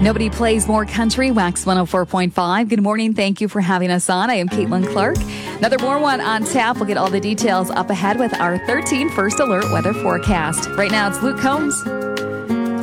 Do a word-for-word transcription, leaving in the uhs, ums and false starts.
Nobody plays more country. Wax one oh four point five. Good morning. Thank you for having us on. I am Caitlin Clark. Another more one on tap. We'll get all the details up ahead with our thirteen First Alert weather forecast. Right now, it's Luke Combs.